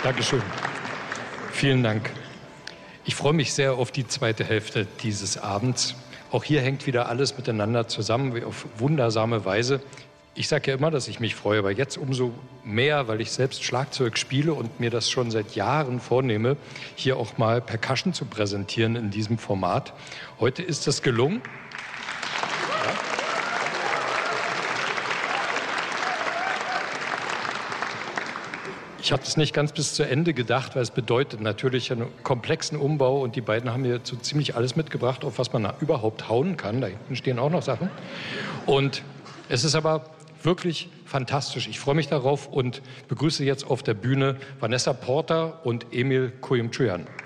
Dankeschön. Vielen Dank. Ich freue mich sehr auf die zweite Hälfte dieses Abends. Auch hier hängt wieder alles miteinander zusammen, auf wundersame Weise. Ich sage ja immer, dass ich mich freue, aber jetzt umso mehr, weil ich selbst Schlagzeug spiele und mir das schon seit Jahren vornehme, hier auch mal Percussion zu präsentieren in diesem Format. Heute ist das gelungen. Ich habe es nicht ganz bis zu Ende gedacht, weil es bedeutet natürlich einen komplexen Umbau und die beiden haben mir so ziemlich alles mitgebracht, auf was man überhaupt hauen kann. Da hinten stehen auch noch Sachen. Und es ist aber wirklich fantastisch. Ich freue mich darauf und begrüße jetzt auf der Bühne Vanessa Porter und Emil Kuyumchuyan.